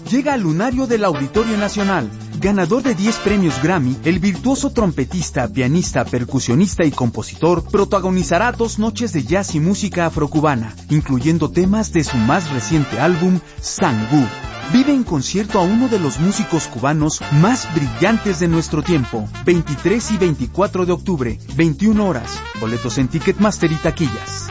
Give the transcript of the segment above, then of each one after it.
llega al lunario del Auditorio Nacional. Ganador de 10 premios Grammy, el virtuoso trompetista, pianista, percusionista y compositor protagonizará 2 noches de jazz y música afrocubana, incluyendo temas de su más reciente álbum, Sangú. Vive en concierto a uno de los músicos cubanos más brillantes de nuestro tiempo. 23 y 24 de octubre, 21 horas. Boletos en Ticketmaster y taquillas.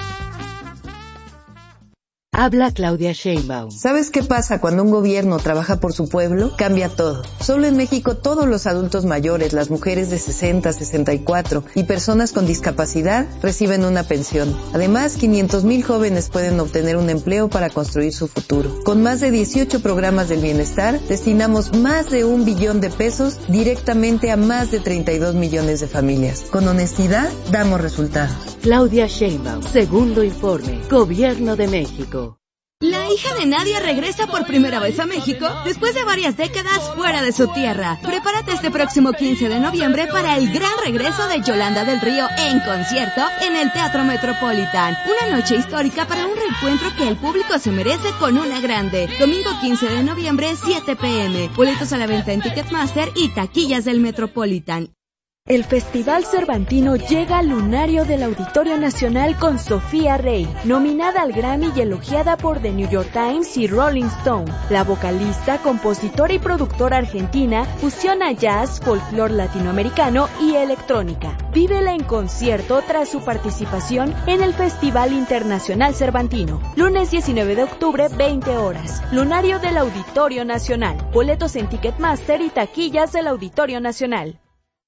Habla Claudia Sheinbaum. ¿Sabes qué pasa cuando un gobierno trabaja por su pueblo? Cambia todo. Solo en México todos los adultos mayores, las mujeres de 60, 64 y personas con discapacidad reciben una pensión. Además, 500,000 jóvenes pueden obtener un empleo para construir su futuro. Con más de 18 programas del bienestar, destinamos más de 1 billón de pesos directamente a más de 32 millones de familias. Con honestidad, damos resultados. Claudia Sheinbaum, segundo informe, Gobierno de México. La hija de Nadia regresa por primera vez a México después de varias décadas fuera de su tierra. Prepárate este próximo 15 de noviembre para el gran regreso de Yolanda del Río en concierto en el Teatro Metropolitan. Una noche histórica para un reencuentro que el público se merece con una grande. Domingo 15 de noviembre, 7 p.m. Boletos a la venta en Ticketmaster y taquillas del Metropolitan. El Festival Cervantino llega al lunario del Auditorio Nacional con Sofía Rey, nominada al Grammy y elogiada por The New York Times y Rolling Stone. La vocalista, compositora y productora argentina fusiona jazz, folclore latinoamericano y electrónica. Vívela en concierto tras su participación en el Festival Internacional Cervantino. Lunes 19 de octubre, 20 horas. Lunario del Auditorio Nacional. Boletos en Ticketmaster y taquillas del Auditorio Nacional.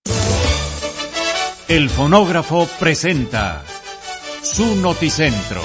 El Fonógrafo presenta su Noticentro.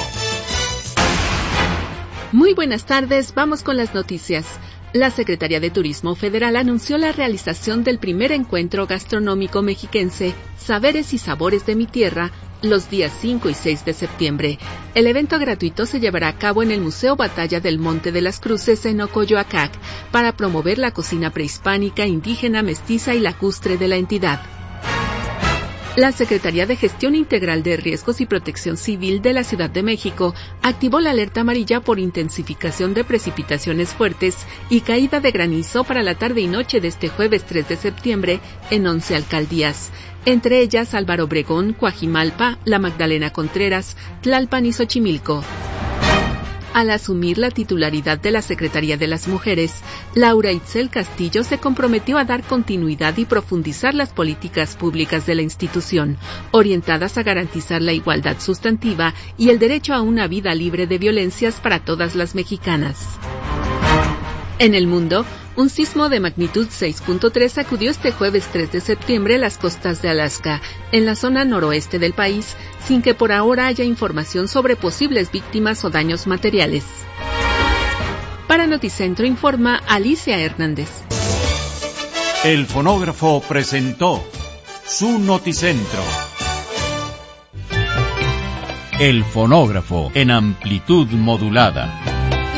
Muy buenas tardes, vamos con las noticias. La Secretaría de Turismo Federal anunció la realización del primer encuentro gastronómico mexiquense, Saberes y Sabores de mi Tierra, los días 5 y 6 de septiembre. El evento gratuito se llevará a cabo en el Museo Batalla del Monte de las Cruces en Ocoyoacac, para promover la cocina prehispánica, indígena, mestiza y lacustre de la entidad. La Secretaría de Gestión Integral de Riesgos y Protección Civil de la Ciudad de México activó la alerta amarilla por intensificación de precipitaciones fuertes y caída de granizo para la tarde y noche de este jueves 3 de septiembre en 11 alcaldías, entre ellas Álvaro Obregón, Coajimalpa, La Magdalena Contreras, Tlalpan y Xochimilco. Al asumir la titularidad de la Secretaría de las Mujeres, Laura Itzel Castillo se comprometió a dar continuidad y profundizar las políticas públicas de la institución, orientadas a garantizar la igualdad sustantiva y el derecho a una vida libre de violencias para todas las mexicanas. En el mundo, un sismo de magnitud 6.3 sacudió este jueves 3 de septiembre las costas de Alaska, en la zona noroeste del país, sin que por ahora haya información sobre posibles víctimas o daños materiales. Para Noticentro informa Alicia Hernández. El Fonógrafo presentó su Noticentro. El Fonógrafo en amplitud modulada.